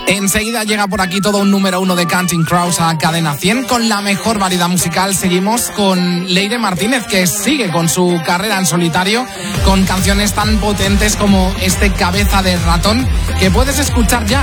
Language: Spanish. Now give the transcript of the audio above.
Enseguida llega por aquí todo un número 1 de Counting Crows a Cadena 100 con la mejor variedad musical. Seguimos con Leire Martínez, que sigue con su carrera en solitario con canciones tan potentes como este Cabeza de Ratón, que puedes escuchar ya